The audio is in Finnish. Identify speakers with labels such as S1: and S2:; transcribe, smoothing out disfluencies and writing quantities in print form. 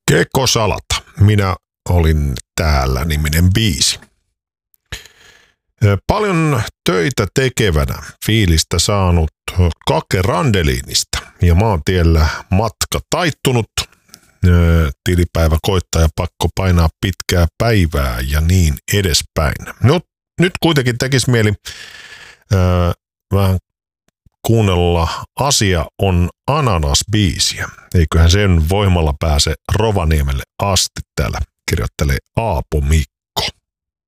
S1: Kekosalata. Minä olin täällä -niminen biisi. Paljon töitä tekevänä fiilistä saanut Kake Randeliinista ja maantiellä matka taittunut. Tilipäivä koittaa ja pakko painaa pitkää päivää ja niin edespäin. No, nyt kuitenkin tekisi mieli vähän kuunnella Asia on ananas-biisiä. Eiköhän sen voimalla pääse Rovaniemelle asti, täällä kirjoittelee Aapo Mikko.